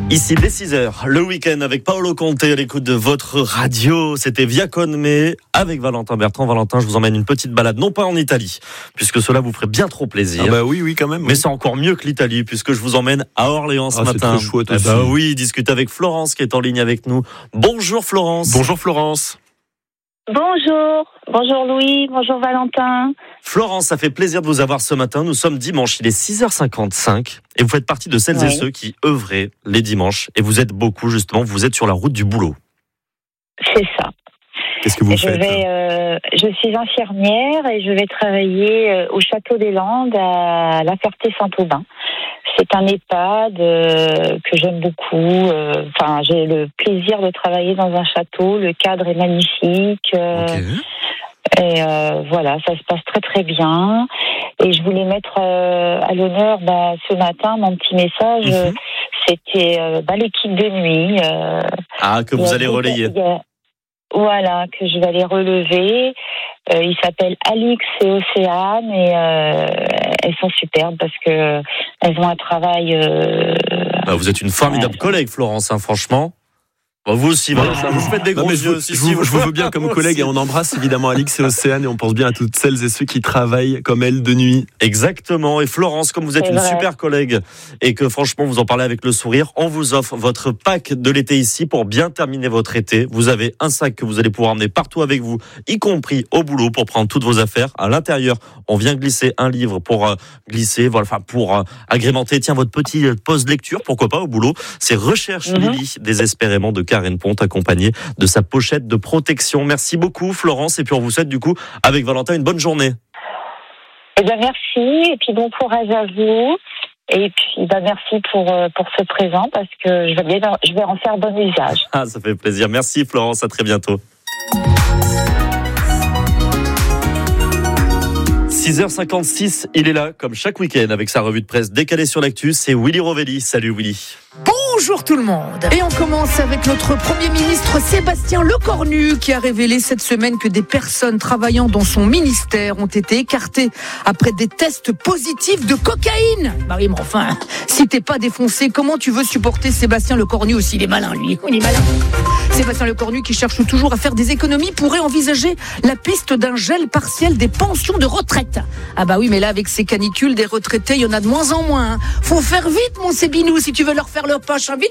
Ici dès 6h, le week-end avec Paolo Conte à l'écoute de votre radio. C'était Via Con Me avec Valentin Bertrand. Valentin, je vous emmène une petite balade, non pas en Italie, puisque cela vous ferait bien trop plaisir. Ah bah oui, quand même. Mais c'est encore mieux que l'Italie, puisque je vous emmène à Orléans ce matin. C'est trop chouette aussi. Bah oui, discuter avec Florence qui est en ligne avec nous. Bonjour Florence. Bonjour Florence. Bonjour Louis, bonjour Valentin. Florence, ça fait plaisir de vous avoir ce matin. Nous sommes dimanche, il est 6h55 et vous faites partie de celles et ceux qui œuvraient les dimanches. Et vous êtes beaucoup justement, vous êtes sur la route du boulot. C'est ça. Qu'est-ce que vous faites ? Je suis infirmière et je vais travailler au Château des Landes à La Ferté-Saint-Aubin. C'est un EHPAD que j'aime beaucoup. J'ai le plaisir de travailler dans un château. Le cadre est magnifique. Et voilà, ça se passe très très bien. Et je voulais mettre à l'honneur ce matin mon petit message. C'était l'équipe de nuit. Que vous allez relayer. Voilà, que je vais aller relever. Ils s'appellent Alix et Océane et elles sont superbes parce que elles ont un travail. Vous êtes une formidable collègue, Florence, franchement. Vous aussi, Valentin, vous faites des gros yeux. Je vous veux bien comme collègue et on embrasse évidemment Alix et Océane et on pense bien à toutes celles et ceux qui travaillent comme elles de nuit. Exactement. Et Florence, comme vous êtes une super collègue et que franchement vous en parlez avec le sourire, on vous offre votre pack de l'été ici pour bien terminer votre été. Vous avez un sac que vous allez pouvoir emmener partout avec vous, y compris au boulot pour prendre toutes vos affaires. À l'intérieur, on vient glisser un livre pour pour agrémenter votre petit pause lecture, pourquoi pas au boulot. C'est Recherche Lily désespérément de Karen Ponte, accompagnée de sa pochette de protection. Merci beaucoup Florence et puis on vous souhaite du coup avec Valentin une bonne journée. Merci et puis bon courage à vous et puis merci pour ce présent parce que je vais en faire bon usage. Ça fait plaisir. Merci Florence, à très bientôt. 6h56, il est là comme chaque week-end avec sa revue de presse décalée sur l'actu, c'est Willy Rovelli. Salut Willy. Bonjour tout le monde. Et on commence avec notre Premier ministre Sébastien Lecornu qui a révélé cette semaine que des personnes travaillant dans son ministère ont été écartées après des tests positifs de cocaïne. Oui, mais enfin, si t'es pas défoncé, comment tu veux supporter Sébastien Lecornu aussi? Il est malin, lui. Il est malin. Sébastien Lecornu, qui cherche toujours à faire des économies, pourrait envisager la piste d'un gel partiel des pensions de retraite. Oui, mais là, avec ces canicules, des retraités, il y en a de moins en moins. Faut faire vite, mon Sébinou, si tu veux leur faire leur poche. Vite.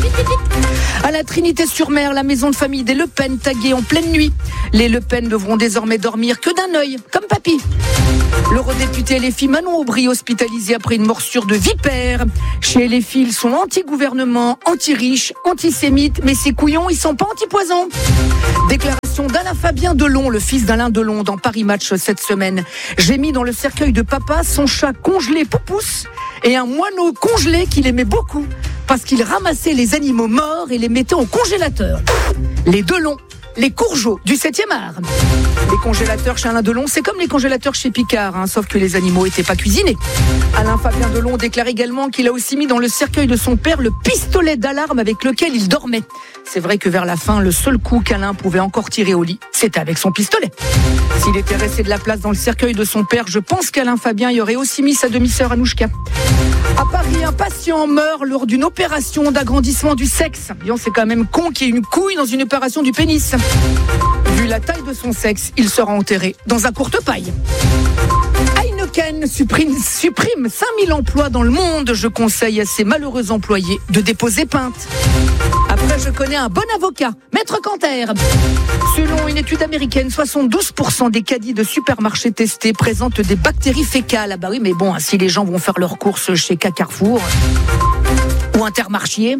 À la Trinité-sur-Mer, la maison de famille des Le Pen taguée en pleine nuit. Les Le Pen devront désormais dormir que d'un œil, comme papy. L'eurodéputé LFI Manon Aubry hospitalisé après une morsure de vipère. Chez LFI, ils sont anti-gouvernement, anti-riches, antisémites, mais ces couillons, ils sont pas anti-poison. Déclaration d'Alain Fabien Delon, le fils d'Alain Delon, dans Paris Match cette semaine. J'ai mis dans le cercueil de papa son chat congelé Poupousse et un moineau congelé qu'il aimait beaucoup parce qu'il ramassait les animaux morts et les mettait au congélateur. Les Delon, les Courgeaux du 7e art. Les congélateurs chez Alain Delon, c'est comme les congélateurs chez Picard, sauf que les animaux n'étaient pas cuisinés. Alain Fabien Delon déclare également qu'il a aussi mis dans le cercueil de son père le pistolet d'alarme avec lequel il dormait. C'est vrai que vers la fin, le seul coup qu'Alain pouvait encore tirer au lit, c'était avec son pistolet. S'il était resté de la place dans le cercueil de son père, je pense qu'Alain Fabien y aurait aussi mis sa demi-sœur Anouchka. À Paris, un patient meurt lors d'une opération d'agrandissement du sexe. C'est quand même con qu'il y ait une couille dans une opération du pénis. Vu la taille de son sexe, il sera enterré dans un courte-paille. Heineken supprime 5000 emplois dans le monde. Je conseille à ces malheureux employés de déposer plainte. Après, je connais un bon avocat, Maître Canter. Selon une étude américaine, 72% des caddies de supermarchés testés présentent des bactéries fécales. Oui, mais bon, si les gens vont faire leurs courses chez Carrefour ou Intermarché.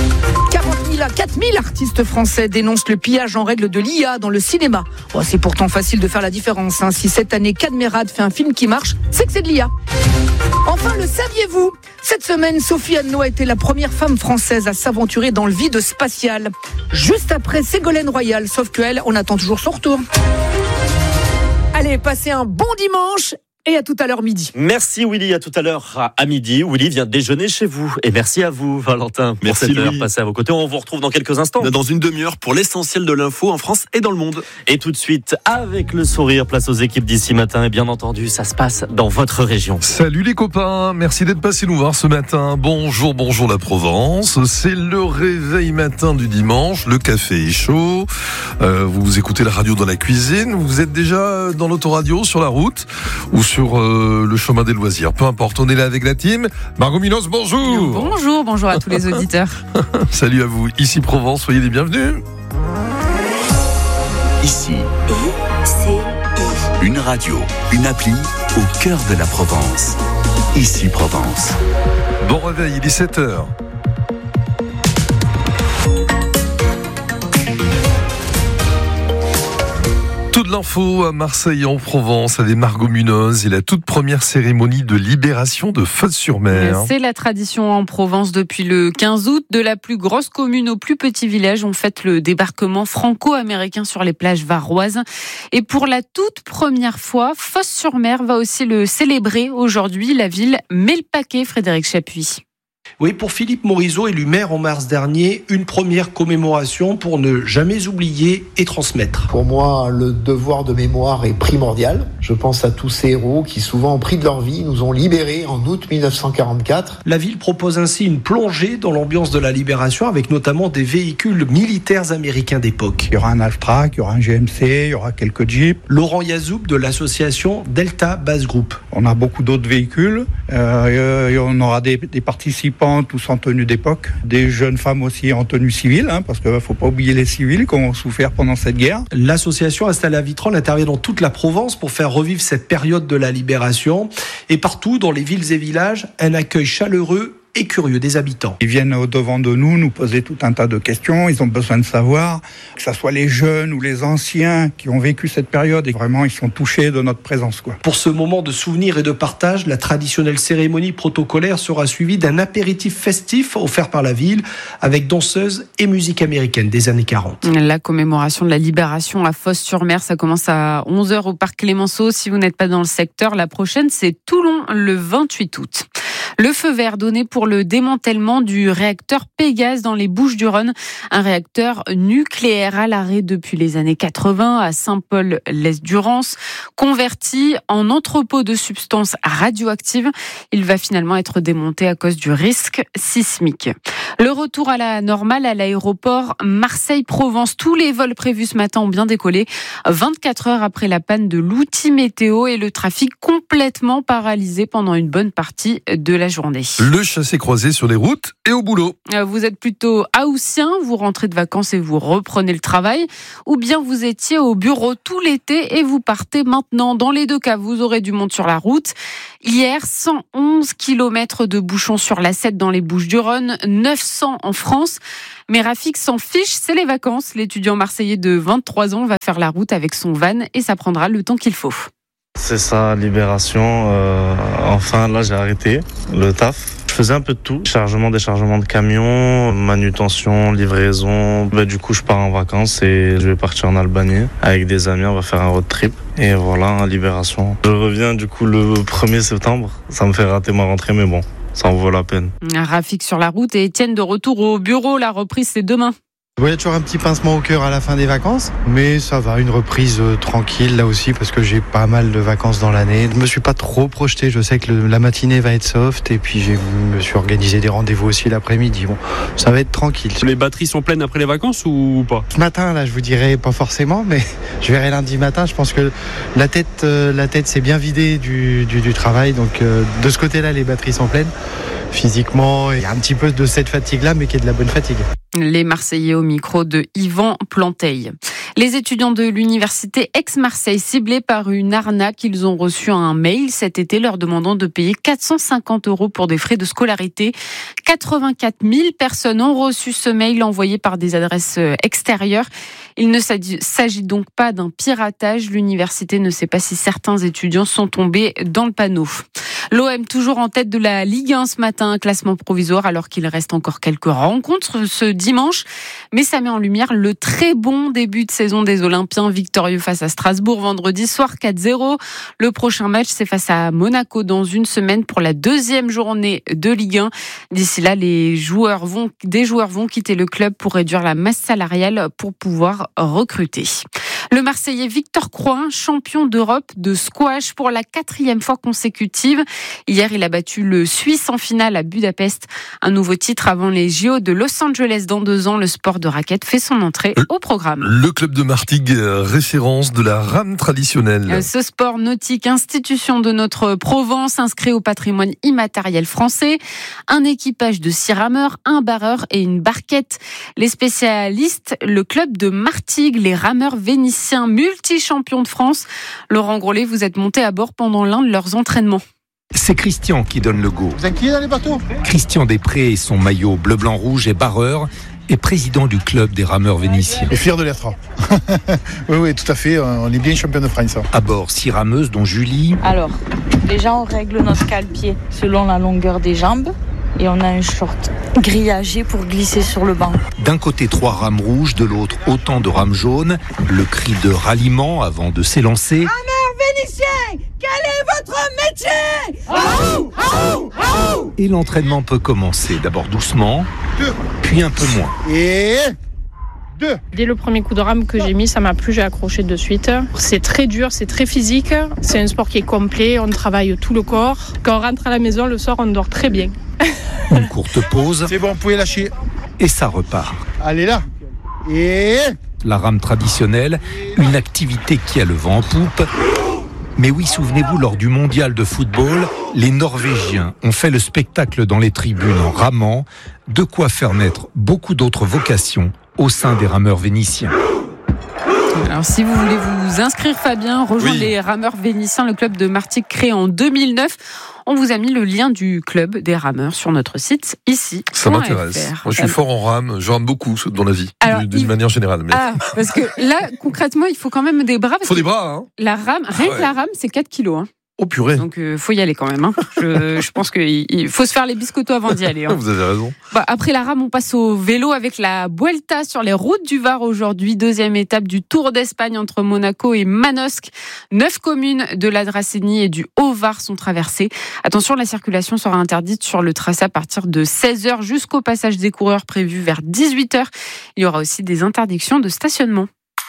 4 000 artistes français dénoncent le pillage en règle de l'IA dans le cinéma. C'est pourtant facile de faire la différence. Si cette année Cadmerade fait un film qui marche, c'est que c'est de l'IA. Enfin, le saviez-vous ? Cette semaine, Sophie Anneau a été la première femme française à s'aventurer dans le vide spatial. Juste après Ségolène Royal, sauf qu'elle, on attend toujours son retour. Allez, passez un bon dimanche Et à tout à l'heure midi. Merci Willy, à tout à l'heure à midi. Willy vient déjeuner chez vous. Et merci à vous Valentin pour Merci, cette heure Louis. passée à vos côtés. On vous retrouve dans quelques instants. Dans une demi-heure pour l'essentiel de l'info en France et dans le monde. Et tout de suite, avec le sourire, place aux équipes d'ici matin. Et bien entendu, ça se passe dans votre région. Salut les copains, merci d'être passés nous voir ce matin. Bonjour la Provence. C'est le réveil matin du dimanche. Le café est chaud. Vous écoutez la radio dans la cuisine. Vous êtes déjà dans l'autoradio, sur la route ou sur le chemin des loisirs. Peu importe, on est là avec la team. Margot Minos, bonjour. Bonjour à tous les auditeurs. Salut à vous. Ici Provence, soyez les bienvenus. Ici, une radio, une appli au cœur de la Provence. Ici Provence. Bon réveil, il est 7h. Toute l'info à Marseille en Provence avec Margot Munoz et la toute première cérémonie de libération de Fos-sur-Mer. C'est la tradition en Provence depuis le 15 août. De la plus grosse commune au plus petit village, on fête le débarquement franco-américain sur les plages varoises. Et pour la toute première fois, Fos-sur-Mer va aussi le célébrer aujourd'hui. La ville met le paquet, Frédéric Chapuis. Oui, pour Philippe Morisot, élu maire en mars dernier, une première commémoration pour ne jamais oublier et transmettre. Pour moi, le devoir de mémoire est primordial. Je pense à tous ces héros qui, souvent au prix de leur vie, nous ont libérés en août 1944. La ville propose ainsi une plongée dans l'ambiance de la libération avec notamment des véhicules militaires américains d'époque. Il y aura un Altrac, il y aura un GMC, il y aura quelques Jeeps. Laurent Yazoub de l'association Delta Bass Group. On a beaucoup d'autres véhicules. Et on aura des participants tous en tenue d'époque, des jeunes femmes aussi en tenue civile, parce qu'il ne faut pas oublier les civils qui ont souffert pendant cette guerre. L'association installée à Vitrolles intervient dans toute la Provence pour faire revivre cette période de la libération. Et partout, dans les villes et villages, un accueil chaleureux et curieux des habitants. Ils viennent au-devant de nous poser tout un tas de questions. Ils ont besoin de savoir, que ce soit les jeunes ou les anciens qui ont vécu cette période. Et vraiment, ils sont touchés de notre présence, Pour ce moment de souvenir et de partage, la traditionnelle cérémonie protocolaire sera suivie d'un apéritif festif offert par la ville avec danseuses et musique américaine des années 40. La commémoration de la libération à Fos-sur-Mer, ça commence à 11h au parc Clémenceau. Si vous n'êtes pas dans le secteur, la prochaine, c'est Toulon, le 28 août. Le feu vert donné pour le démantèlement du réacteur Pégase dans les Bouches-du-Rhône, un réacteur nucléaire à l'arrêt depuis les années 80 à Saint-Paul-lès-Durance, converti en entrepôt de substances radioactives. Il va finalement être démonté à cause du risque sismique. Le retour à la normale à l'aéroport Marseille-Provence. Tous les vols prévus ce matin ont bien décollé 24 heures après la panne de l'outil météo et le trafic complètement paralysé pendant une bonne partie de la journée. Le chassé-croisé sur les routes et au boulot. Vous êtes plutôt haussien, vous rentrez de vacances et vous reprenez le travail, ou bien vous étiez au bureau tout l'été et vous partez maintenant. Dans les deux cas, vous aurez du monde sur la route. Hier, 111 km de bouchons sur l'A7 dans les Bouches-du-Rhône, 900 en France. Mais Rafik s'en fiche, c'est les vacances. L'étudiant marseillais de 23 ans va faire la route avec son van et ça prendra le temps qu'il faut. C'est ça, libération. Enfin, là, j'ai arrêté le taf. Je faisais un peu de tout. Chargement, déchargement de camions, manutention, livraison. Du coup, je pars en vacances et je vais partir en Albanie avec des amis. On va faire un road trip. Et voilà, libération. Je reviens du coup le 1er septembre. Ça me fait rater ma rentrée, mais bon, ça en vaut la peine. Rafik sur la route et Étienne de retour au bureau. La reprise, c'est demain. Il y a toujours un petit pincement au cœur à la fin des vacances, mais ça va, une reprise tranquille là aussi parce que j'ai pas mal de vacances dans l'année. Je me suis pas trop projeté, je sais que la matinée va être soft et puis je me suis organisé des rendez-vous aussi l'après-midi. Bon, ça va être tranquille. Les batteries sont pleines après les vacances ou pas ? Ce matin, là, je vous dirais pas forcément, mais je verrai lundi matin. Je pense que la tête s'est bien vidée du travail, donc de ce côté-là, les batteries sont pleines. Physiquement, il y a un petit peu de cette fatigue-là, mais qui est de la bonne fatigue. Les Marseillais au micro de Yvan Planteil. Les étudiants de l'université Aix-Marseille ciblés par une arnaque, ils ont reçu un mail cet été leur demandant de payer 450 € pour des frais de scolarité. 84 000 personnes ont reçu ce mail envoyé par des adresses extérieures. Il ne s'agit donc pas d'un piratage. L'université ne sait pas si certains étudiants sont tombés dans le panneau. L'OM toujours en tête de la Ligue 1 ce matin, classement provisoire alors qu'il reste encore quelques rencontres ce dimanche. Mais ça met en lumière le très bon début de saison des Olympiens, victorieux face à Strasbourg vendredi soir 4-0. Le prochain match, c'est face à Monaco dans une semaine pour la deuxième journée de Ligue 1. D'ici là, des joueurs vont quitter le club pour réduire la masse salariale pour pouvoir recruter. Le Marseillais Victor Crouin, champion d'Europe de squash pour la 4e fois consécutive. Hier, il a battu le Suisse en finale à Budapest. Un nouveau titre avant les JO de Los Angeles dans 2 ans. Le sport de raquette fait son entrée au programme. Le club de Martigues, référence de la rame traditionnelle. Ce sport nautique, institution de notre Provence, inscrit au patrimoine immatériel français. Un équipage de 6 rameurs, un barreur et une barquette. Les spécialistes, le club de Martigues, les rameurs vénitiens, multi-champions de France. Laurent Grollet, vous êtes monté à bord pendant l'un de leurs entraînements. C'est Christian qui donne le go. Vous êtes qui dans les bateaux ? Christian Després et son maillot bleu-blanc-rouge est barreur et président du club des rameurs vénitiens. Et fier de l'être. oui, tout à fait. On est bien champion de France. À bord, 6 rameuses dont Julie. Alors, déjà on règle notre cale-pied selon la longueur des jambes. Et on a un short grillagé pour glisser sur le banc. D'un côté 3 rames rouges, de l'autre autant de rames jaunes. Le cri de ralliement avant de s'élancer. Rameurs vénitiens, quel est votre métier ? Oh, oh, oh. Et l'entraînement peut commencer, d'abord doucement, puis un peu moins. Et 2. Dès le premier coup de rame que j'ai mis, ça m'a plu, j'ai accroché de suite. C'est très dur, c'est très physique. C'est un sport qui est complet, on travaille tout le corps. Quand on rentre à la maison le soir, on dort très bien. Une courte pause. C'est bon, vous pouvez lâcher. Et ça repart. Allez là. Et la rame traditionnelle, une activité qui a le vent en poupe. Mais oui, souvenez-vous, lors du mondial de football, les Norvégiens ont fait le spectacle dans les tribunes en ramant, de quoi faire naître beaucoup d'autres vocations au sein des rameurs vénitiens. Alors si vous voulez vous inscrire, Fabien, rejoindre les rameurs vénitiens, le club de Martigues créé en 2009. On vous a mis le lien du club des rameurs sur notre site ici. Ça m'intéresse. Moi, je suis fort en rame. Je rame beaucoup dans la vie, d'une manière générale. Mais... Ah, parce que là, concrètement, il faut quand même des bras. Il faut des bras. Hein. La rame, rien que la rame, c'est 4 kilos. Hein. Oh purée. Donc faut y aller quand même. Hein. Je pense qu'il faut se faire les biscottos avant d'y aller. Hein. Vous avez raison. Après la rame, on passe au vélo avec la Vuelta sur les routes du Var aujourd'hui. 2e étape du Tour d'Espagne entre Monaco et Manosque. 9 communes de la Dracénie et du Haut-Var sont traversées. Attention, la circulation sera interdite sur le tracé à partir de 16h jusqu'au passage des coureurs prévu vers 18h. Il y aura aussi des interdictions de stationnement.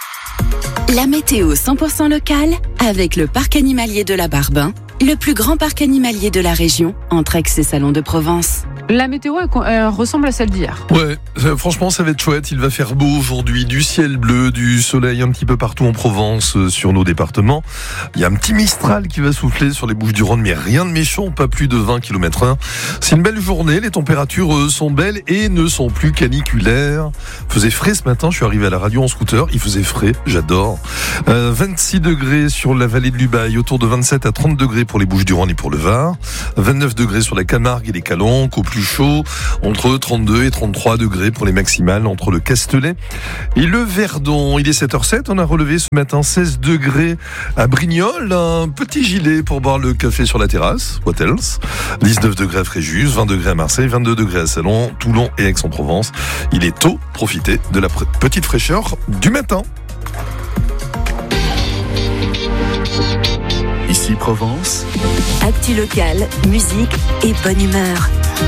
La météo 100% locale avec le parc animalier de la Barbin, le plus grand parc animalier de la région, entre Aix et Salon de Provence. La météo ressemble à celle d'hier. Ouais, franchement ça va être chouette, il va faire beau aujourd'hui, du ciel bleu, du soleil un petit peu partout en Provence sur nos départements. Il y a un petit Mistral qui va souffler sur les Bouches-du-Rhône, mais rien de méchant, pas plus de 20 km/h. C'est une belle journée, les températures sont belles et ne sont plus caniculaires. Il faisait frais ce matin, je suis arrivé à la radio en scooter, il faisait frais, j'adore. 26 degrés sur la vallée de l'Ubaye, autour de 27 à 30 degrés pour les Bouches-du-Rhône et pour le Var. 29 degrés sur la Camargue et les Calanques, au plus chaud, entre 32 et 33 degrés pour les maximales entre le Castellet et le Verdon. Il est 7h07, on a relevé ce matin 16 degrés à Brignoles, un petit gilet pour boire le café sur la terrasse, what else. 19 degrés à Fréjus, 20 degrés à Marseille, 22 degrés à Salon, Toulon et Aix-en-Provence. Il est tôt, profitez de la petite fraîcheur du matin. Ici Provence. Actu local, musique et bonne humeur.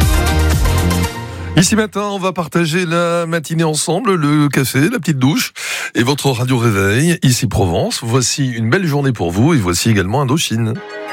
Ici matin, on va partager la matinée ensemble, le café, la petite douche et votre radio réveil. Ici Provence, voici une belle journée pour vous et voici également Indochine.